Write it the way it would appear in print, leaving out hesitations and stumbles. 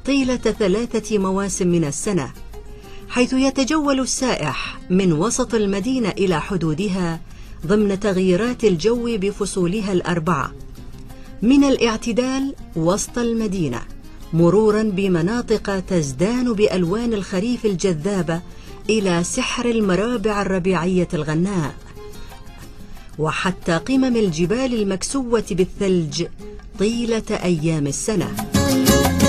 طيلة 3 مواسم من السنة، حيث يتجول السائح من وسط المدينة إلى حدودها ضمن تغييرات الجو بفصولها ال4، من الاعتدال وسط المدينة مرورا بمناطق تزدان بألوان الخريف الجذابة إلى سحر المرابع الربيعية الغناء، وحتى قمم الجبال المكسوة بالثلج طيلة أيام السنة.